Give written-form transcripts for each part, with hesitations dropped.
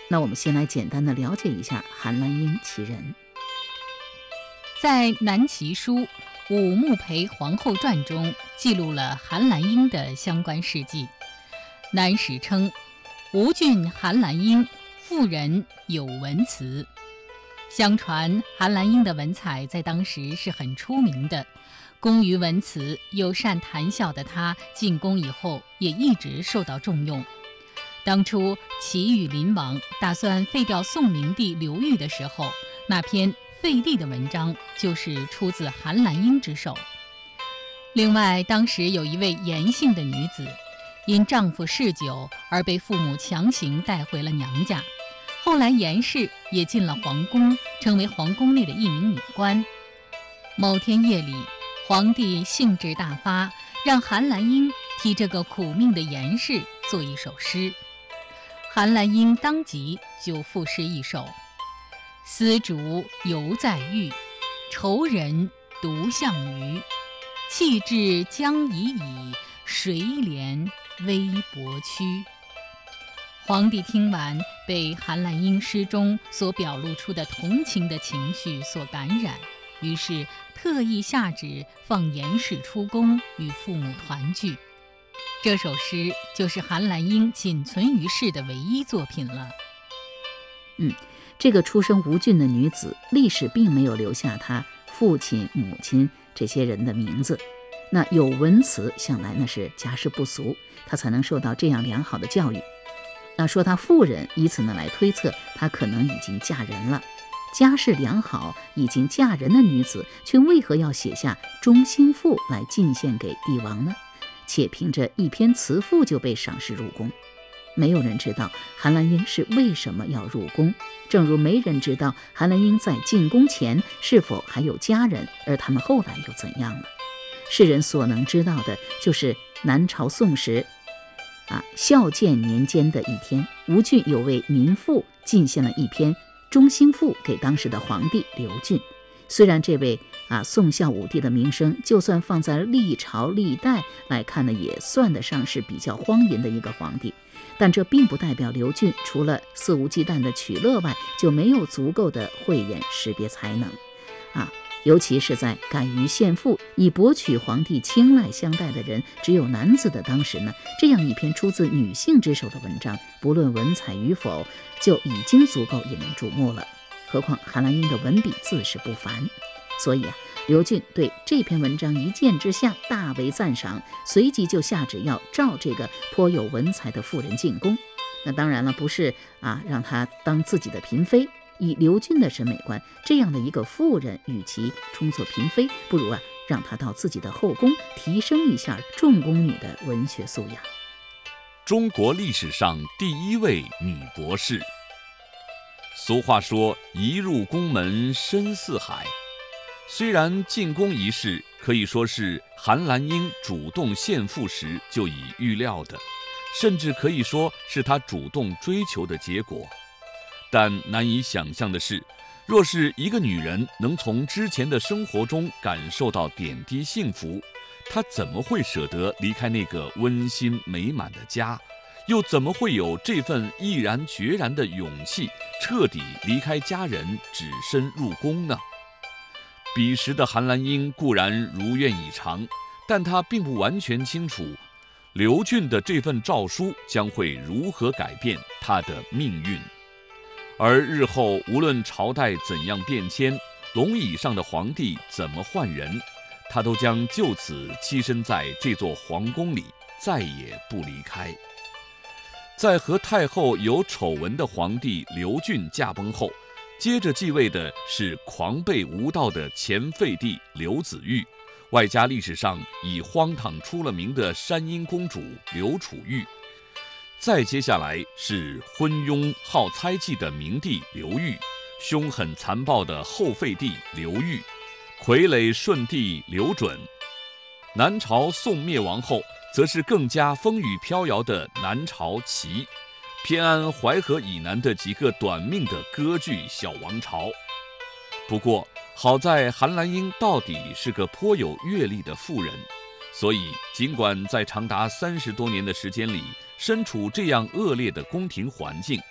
那我们先来简单的了解一下韩兰英其人。 在《南齐书·武穆培皇后传》中记录了韩兰英的相关事迹。南史称，吴郡韩兰英，妇人有文辞。相传韩兰英的文采在当时是很出名的，工于文辞又善谈笑的她，进宫以后也一直受到重用。当初齐与林王打算废掉宋明帝刘裕的时候，那篇废帝的文章就是出自韩兰英之手。另外，当时有一位严姓的女子，因丈夫嗜酒而被父母强行带回了娘家。后来严氏也进了皇宫，成为皇宫内的一名女官。某天夜里，皇帝兴致大发，让韩兰英替这个苦命的严氏做一首诗。韩兰英当即就赋诗一首：丝竹犹在玉，愁人独向鱼。气质将已矣，谁怜微薄躯。皇帝听完，被韩兰英诗中所表露出的同情的情绪所感染，于是特意下旨放严氏出宫，与父母团聚。这首诗就是韩兰英仅存于世的唯一作品了。 这个出身吴郡的女子，历史并没有留下她父亲、母亲这些人的名字。那有文辞，想来那是家世不俗，她才能受到这样良好的教育。那说她妇人，以此呢来推测她可能已经嫁人了。家世良好、已经嫁人的女子，却为何要写下中兴赋来进献给帝王呢？且凭着一篇词赋就被赏识入宫。没有人知道韩兰英是为什么要入宫，正如没人知道韩兰英在进宫前是否还有家人，而他们后来又怎样了。世人所能知道的就是南朝宋时孝建年间的一天，吴郡有位民妇进献了一篇中兴赋给当时的皇帝刘俊。虽然这位宋孝武帝的名声，就算放在历朝历代来看呢，也算得上是比较荒淫的一个皇帝，但这并不代表刘俊除了肆无忌惮的取乐外，就没有足够的慧眼识别才能尤其是在敢于献赋以博取皇帝青睐相待的人只有男子的当时呢，这样一篇出自女性之手的文章，不论文采与否，就已经足够引人注目了。何况韩兰英的文笔自是不凡，所以刘俊对这篇文章一见之下大为赞赏，随即就下旨要召这个颇有文采的妇人进宫。那当然了，不是让她当自己的嫔妃。以刘俊的审美观，这样的一个妇人，与其充作嫔妃，不如让她到自己的后宫，提升一下重宫女的文学素养。 中国历史上第一位女博士。俗话说，一入宫门深似海。虽然进宫一事可以说是韩兰英主动献赋时就已预料的，甚至可以说是她主动追求的结果。但难以想象的是，若是一个女人能从之前的生活中感受到点滴幸福，她怎么会舍得离开那个温馨美满的家？又怎么会有这份毅然决然的勇气，彻底离开家人，只身入宫呢？彼时的韩兰英固然如愿以偿，但她并不完全清楚刘俊的这份诏书将会如何改变她的命运。而日后无论朝代怎样变迁，龙椅上的皇帝怎么换人，他都将就此栖身在这座皇宫里，再也不离开。在和太后有丑闻的皇帝刘俊驾崩后，接着继位的是狂悖无道的前废帝刘子玉，外加历史上以荒唐出了名的山阴公主刘楚玉。再接下来是昏庸好猜忌的明帝刘裕，凶狠残暴的后废帝刘裕，傀儡顺帝刘准。南朝宋灭亡后，则是更加风雨飘摇的南朝齐，偏安淮河以南的几个短命的割据小王朝。不过好在韩兰英到底是个颇有阅历的妇人，所以尽管在长达30多年的时间里身处这样恶劣的宫廷环境，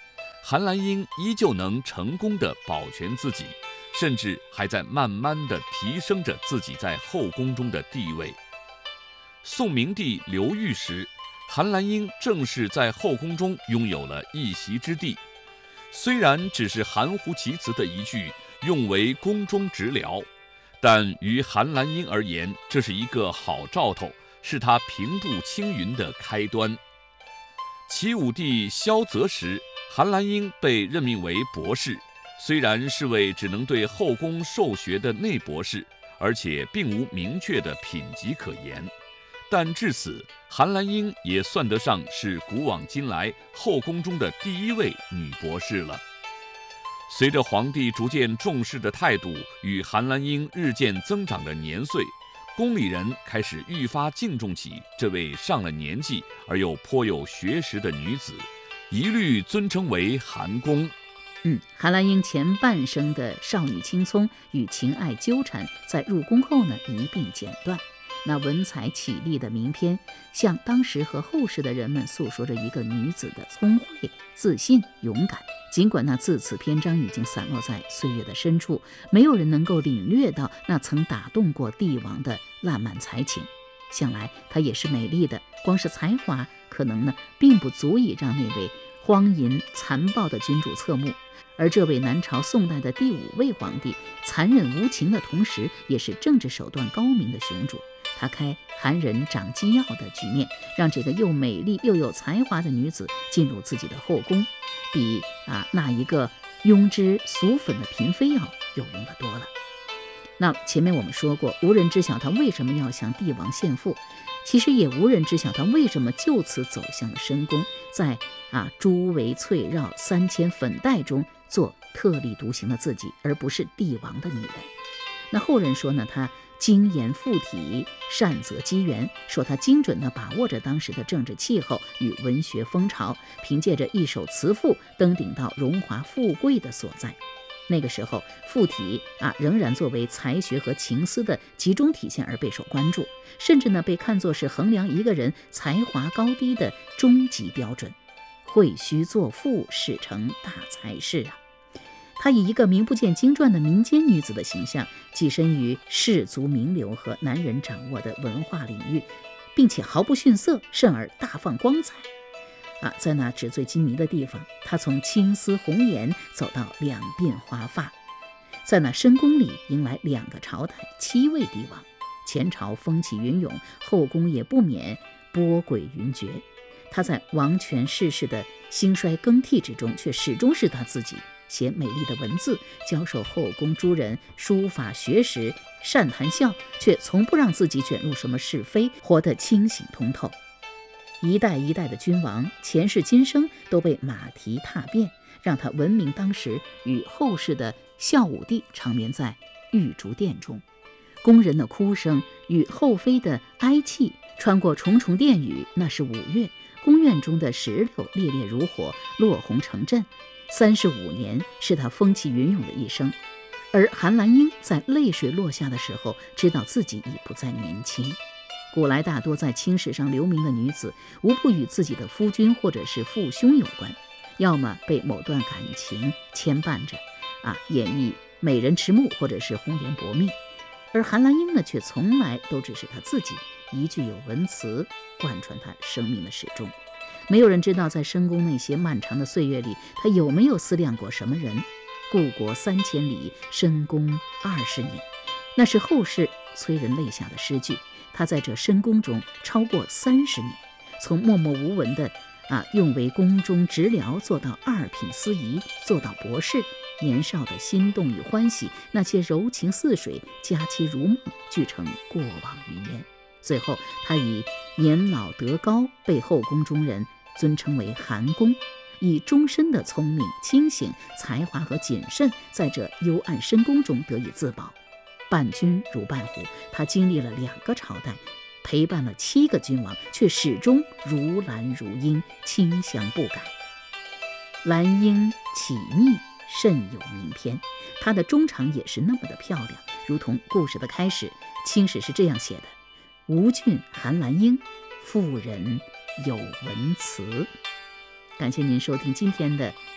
韩兰英依旧能成功地保全自己，甚至还在慢慢地提升着自己在后宫中的地位。宋明帝刘裕时，韩兰英正是在后宫中拥有了一席之地。虽然只是含糊其辞的一句用为宫中直僚，但于韩兰英而言，这是一个好兆头，是她平步青云的开端。齐武帝萧泽时，韩兰英被任命为博士，虽然是位只能对后宫授学的内博士，而且并无明确的品级可言，但至此，韩兰英也算得上是古往今来后宫中的第一位女博士了。随着皇帝逐渐重视的态度与韩兰英日渐增长的年岁，宫里人开始愈发敬重起这位上了年纪而又颇有学识的女子，一律尊称为韩公。 韩兰英前半生的少女青葱与情爱纠缠，在入宫后呢一并剪断。那文采绮丽的名篇，向当时和后世的人们诉说着一个女子的聪慧、自信、勇敢。尽管那字词篇章已经散落在岁月的深处，没有人能够领略到那曾打动过帝王的烂漫才情。想来她也是美丽的，光是才华可能呢并不足以让那位荒淫残暴的君主侧目。而这位南朝宋代的第5位皇帝，残忍无情的同时也是政治手段高明的雄主。他开韩人掌机要的局面，让这个又美丽又有才华的女子进入自己的后宫，比那一个庸脂俗粉的嫔妃要有用的多了。那前面我们说过，无人知晓他为什么要向帝王献赋，其实也无人知晓他为什么就此走向了深宫，在珠围翠绕3000粉黛中做特立独行的自己，而不是帝王的女人。那后人说呢，他精研附体，善择机缘，说他精准地把握着当时的政治气候与文学风潮，凭借着一首词赋登顶到荣华富贵的所在。那个时候附体仍然作为才学和情思的集中体现而备受关注，甚至呢被看作是衡量一个人才华高低的终极标准。会须作赋，始成大才士她以一个名不见经传的民间女子的形象，跻身于士族名流和男人掌握的文化领域，并且毫不逊色，甚而大放光彩。在那纸醉金迷的地方，她从青丝红颜走到两鬓花发，在那深宫里迎来2个朝代7位帝王。前朝风起云涌，后宫也不免波诡云谲。她在王权世事的兴衰更替之中，却始终是她自己，写美丽的文字，教授后宫诸人书法学识，善谈笑，却从不让自己卷入什么是非，活得清醒通透。一代一代的君王，前世今生都被马蹄踏遍，让他闻名当时，与后世的孝武帝长眠在玉竹殿中。宫人的哭声与后妃的哀泣穿过重重殿宇，那是5月，宫院中的石榴烈烈如火，落红成阵。35年是他风起云涌的一生。而韩兰英在泪水落下的时候，知道自己已不再年轻。古来大多在青史上留名的女子，无不与自己的夫君或者是父兄有关，要么被某段感情牵绊着演绎美人迟暮，或者是红颜薄命。而韩兰英呢，却从来都只是她自己，一句有文词贯穿她生命的始终。没有人知道在深宫那些漫长的岁月里，她有没有思量过什么人。故国3000里，深宫20年，那是后世催人泪下的诗句。她在这深宫中超过30年，从默默无闻的用为宫中直僚，做到2品司仪，做到博士。年少的心动与欢喜，那些柔情似水，佳期如梦，俱成过往云烟。最后她以年老德高，被后宫中人尊称为韩公，以终身的聪明、清醒、才华和谨慎，在这幽暗深宫中得以自保。伴君如伴虎，她经历了2个朝代，陪伴了7个君王，却始终如兰如英，清香不改。兰英绮密，甚有名篇。她的终场也是那么的漂亮，如同故事的开始。清史是这样写的：吴郡韩兰英，妇人有文辞。感谢您收听今天的